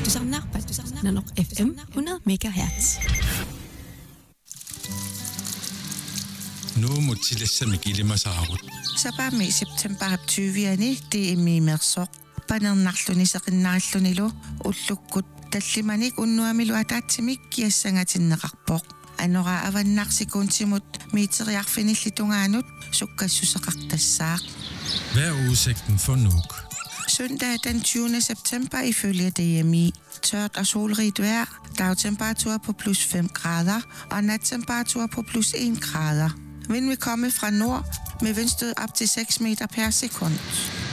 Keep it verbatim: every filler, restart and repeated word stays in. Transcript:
samler på Nanok F M hundrede megahertz. Nu må tillæse mig gilde mig saarut. Sabami september tyviani det er mi mersok. Panernarluni saqinnaarlunilu ullukkut tallimanik unnuamilu ataatsimik kiassangatinneqarpoq. Anora avannarsikuntimut miiteriarfinillitungaanut sukkassuseqartassaaq. Hvad er udsigten for Nuuk? Søndag den tyvende september ifølge D M I. Tørt og solrigt vejr, dagtemperatur på plus fem grader og nattemperatur på plus en grader. Vind vil komme fra nord med vindstød op til seks meter per sekund.